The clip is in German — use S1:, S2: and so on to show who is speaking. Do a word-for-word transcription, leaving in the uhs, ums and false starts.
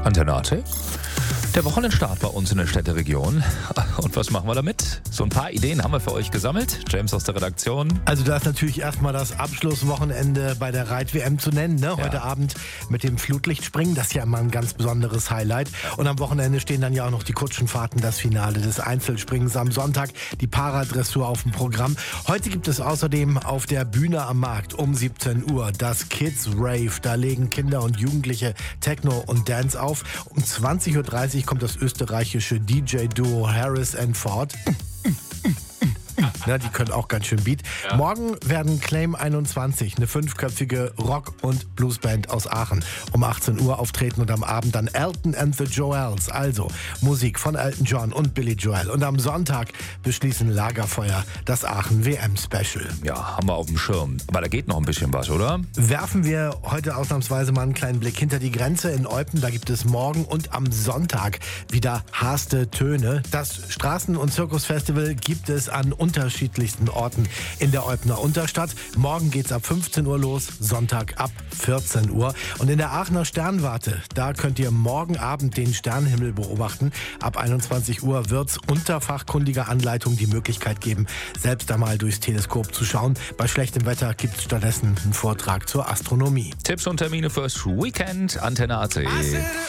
S1: Antenne A T. Der Wochenendstart bei uns in der Städteregion. Und was machen wir damit? So ein paar Ideen haben wir für euch gesammelt. James aus der Redaktion.
S2: Also da ist natürlich erstmal das Abschlusswochenende bei der Reit-W M zu nennen. Ne? Heute
S1: Ja.
S2: Abend mit dem Flutlichtspringen. Das ist ja immer ein ganz besonderes Highlight. Und am Wochenende stehen dann ja auch noch die Kutschenfahrten, das Finale des Einzelspringens. Am Sonntag die Paradressur auf dem Programm. Heute gibt es außerdem auf der Bühne am Markt um siebzehn Uhr das Kids Rave. Da legen Kinder und Jugendliche Techno und Dance auf. Um zwanzig Uhr dreißig kommt das österreichische D J-Duo Harris and Ford. Ja, die können auch ganz schön Beat. Ja. Morgen werden Claim einundzwanzig, eine fünfköpfige Rock- und Bluesband aus Aachen, um achtzehn Uhr auftreten und am Abend dann Elton and the Joels, also Musik von Elton John und Billy Joel. Und am Sonntag beschließen Lagerfeuer das Aachen-W M-Special.
S1: Ja, haben wir auf dem Schirm. Aber da geht noch ein bisschen was, oder?
S2: Werfen wir heute ausnahmsweise mal einen kleinen Blick hinter die Grenze in Eupen. Da gibt es morgen und am Sonntag wieder Haste Töne. Das Straßen- und Zirkusfestival gibt es an unterschiedlichsten Orten in der Eupener Unterstadt. Morgen geht's ab fünfzehn Uhr los, Sonntag ab vierzehn Uhr. Und in der Aachener Sternwarte, da könnt ihr morgen Abend den Sternenhimmel beobachten. Ab einundzwanzig Uhr wird's unter fachkundiger Anleitung die Möglichkeit geben, selbst einmal durchs Teleskop zu schauen. Bei schlechtem Wetter gibt's stattdessen einen Vortrag zur Astronomie.
S1: Tipps und Termine fürs Weekend. Antenne A T.